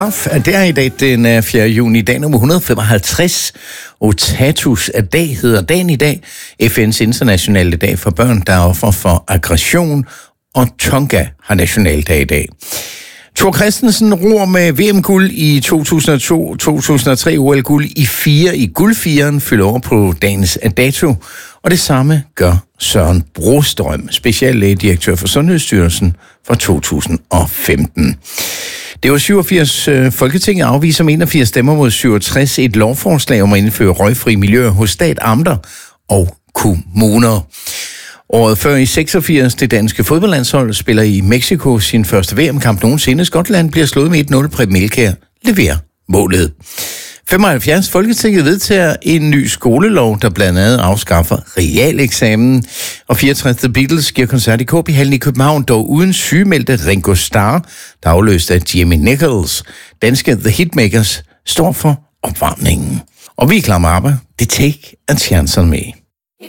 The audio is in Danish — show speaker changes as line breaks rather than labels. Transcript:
Det er i dag den 4. juni, dag nummer 155. Otatus dag hedder dagen i dag. FN's internationale dag for børn, der er offer for aggression. Og Tonga har nationaldag i dag. Thor Christensen roer med VM-guld i 2002, 2003 OL-guld i 4 i guldfieren, fylder over på dagens dato. Og det samme gør Søren Brostrøm, speciallægedirektør for Sundhedsstyrelsen fra 2015. Det var 87. Folketinget afviser med 81 stemmer mod 67 et lovforslag om at indføre røgfri miljøer hos stat, amter og kommuner. Året før i 86, det danske fodboldlandshold spiller i Mexico sin første VM-kamp nogensinde. Skotland bliver slået med 1-0. Preben Elkjær leverer målet. 75. Folketinget vedtager en ny skolelov, der blandt andet afskaffer realeksamen. Og 64. The Beatles giver koncert i KB Hallen i København, dog uden sygemeldte Ringo Starr, der afløst af Jimi Nichols. Danske The Hitmakers står for opvarmningen. Og vi er klar med arbejde. Det Take a Chance on Me.